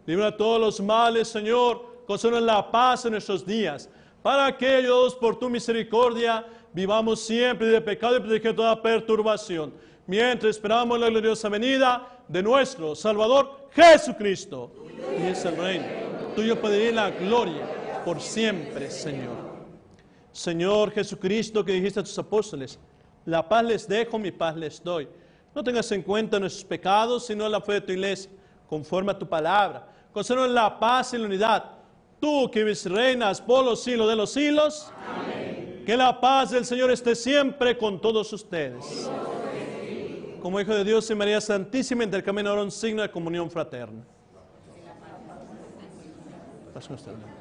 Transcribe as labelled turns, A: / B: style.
A: Libra todos los males, Señor. Concédenos la paz en nuestros días, para que ellos, por tu misericordia, vivamos siempre de pecado y de toda perturbación, mientras esperamos la gloriosa venida de nuestro Salvador Jesucristo. Y es el reino tuyo, poder y la gloria por siempre, Señor. Señor Jesucristo, que dijiste a tus apóstoles, la paz les dejo, mi paz les doy. No tengas en cuenta nuestros pecados, sino la fe de tu iglesia, conforme a tu palabra. Concédenos la paz y la unidad. Tú que vives y reinas por los siglos de los siglos. Amén. Que la paz del Señor esté siempre con todos ustedes. Como Hijo de Dios y María Santísima, intercambian ahora un signo de comunión fraterna. Paz con usted, hermano.